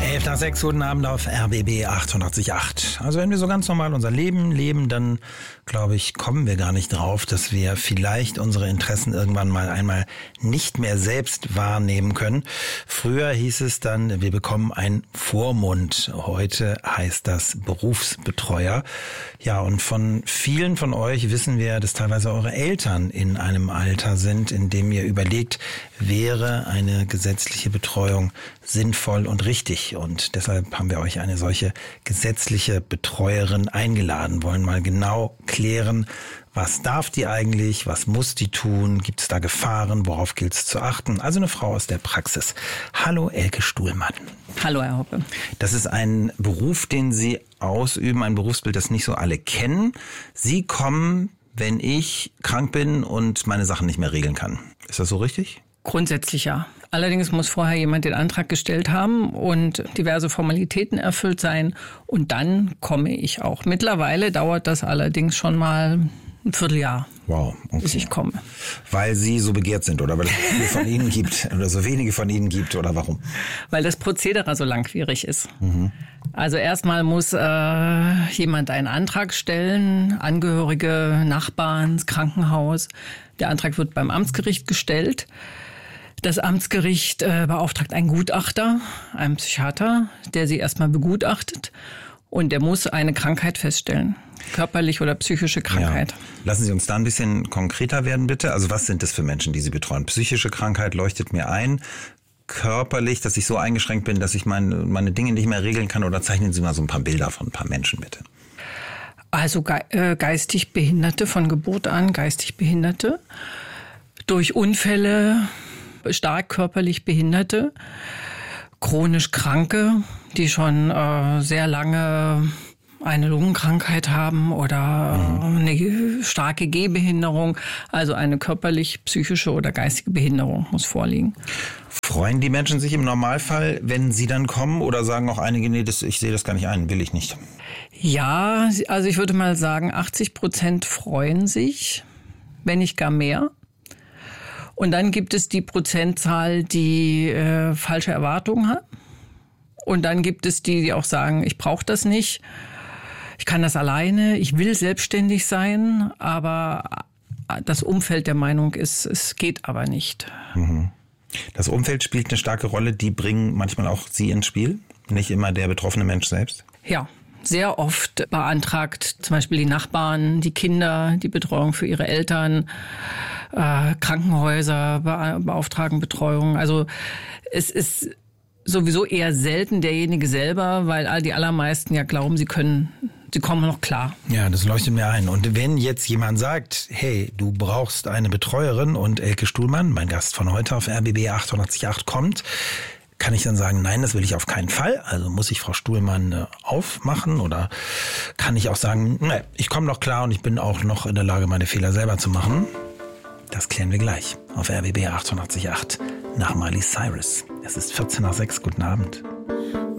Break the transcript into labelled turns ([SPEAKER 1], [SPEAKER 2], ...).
[SPEAKER 1] 11:06, guten Abend auf RBB 88.8. Also wenn wir so ganz normal unser Leben leben, dann glaube ich, kommen wir gar nicht drauf, dass wir vielleicht unsere Interessen irgendwann mal einmal nicht mehr selbst wahrnehmen können. Früher hieß es dann, wir bekommen einen Vormund. Heute heißt das Berufsbetreuer. Ja, und von vielen von euch wissen wir, dass teilweise eure Eltern in einem Alter sind, in dem ihr überlegt, wäre eine gesetzliche Betreuung sinnvoll und richtig. Und deshalb haben wir euch eine solche gesetzliche Betreuerin eingeladen, wollen mal genau klären, was darf die eigentlich, was muss die tun, gibt es da Gefahren, worauf gilt es zu achten? Also eine Frau aus der Praxis. Hallo Elke Stuhlmann.
[SPEAKER 2] Hallo Herr Hoppe.
[SPEAKER 1] Das ist ein Beruf, den Sie ausüben, ein Berufsbild, das nicht so alle kennen. Sie kommen, wenn ich krank bin und meine Sachen nicht mehr regeln kann. Ist das so richtig?
[SPEAKER 2] Grundsätzlich ja. Allerdings muss vorher jemand den Antrag gestellt haben und diverse Formalitäten erfüllt sein. Und dann komme ich auch. Mittlerweile dauert das allerdings schon mal ein Vierteljahr,
[SPEAKER 1] wow, okay,
[SPEAKER 2] bis ich komme.
[SPEAKER 1] Weil Sie so begehrt sind oder weil es viele von Ihnen gibt oder so wenige von Ihnen gibt oder warum?
[SPEAKER 2] Weil das Prozedere so langwierig ist. Mhm. Also erstmal muss jemand einen Antrag stellen, Angehörige, Nachbarn, das Krankenhaus. Der Antrag wird beim Amtsgericht gestellt. Das Amtsgericht beauftragt einen Gutachter, einen Psychiater, der sie erstmal begutachtet. Und der muss eine Krankheit feststellen, körperliche oder psychische Krankheit.
[SPEAKER 1] Ja. Lassen Sie uns da ein bisschen konkreter werden, bitte. Also was sind das für Menschen, die Sie betreuen? Psychische Krankheit leuchtet mir ein. Körperlich, dass ich so eingeschränkt bin, dass ich meine Dinge nicht mehr regeln kann. Oder zeichnen Sie mal so ein paar Bilder von ein paar Menschen, bitte.
[SPEAKER 2] Also geistig Behinderte von Geburt an, geistig Behinderte, durch Unfälle stark körperlich Behinderte, chronisch Kranke, die schon sehr lange eine Lungenkrankheit haben oder eine starke Gehbehinderung, also eine körperlich, psychische oder geistige Behinderung muss vorliegen.
[SPEAKER 1] Freuen die Menschen sich im Normalfall, wenn sie dann kommen, oder sagen auch einige, nee, ich sehe das gar nicht ein, will ich nicht?
[SPEAKER 2] Ja, also ich würde mal sagen, 80% freuen sich, wenn nicht gar mehr. Und dann gibt es die Prozentzahl, die falsche Erwartungen hat. Und dann gibt es die, die auch sagen, ich brauche das nicht, ich kann das alleine, ich will selbstständig sein, aber das Umfeld der Meinung ist, es geht aber nicht.
[SPEAKER 1] Das Umfeld spielt eine starke Rolle, die bringen manchmal auch Sie ins Spiel, nicht immer der betroffene Mensch selbst?
[SPEAKER 2] Ja. Sehr oft beantragt zum Beispiel die Nachbarn, die Kinder, die Betreuung für ihre Eltern, Krankenhäuser beauftragen Betreuung. Also es ist sowieso eher selten derjenige selber, weil die allermeisten ja glauben, sie kommen noch klar.
[SPEAKER 1] Ja, das leuchtet mir ein. Und wenn jetzt jemand sagt, hey, du brauchst eine Betreuerin und Elke Stuhlmann, mein Gast von heute auf RBB 88.8 kommt, kann ich dann sagen, nein, das will ich auf keinen Fall? Also muss ich Frau Stuhlmann aufmachen oder kann ich auch sagen, nee, ich komme noch klar und ich bin auch noch in der Lage, meine Fehler selber zu machen? Das klären wir gleich auf RBB 88.8 nach Miley Cyrus. Es ist 14:06, guten Abend.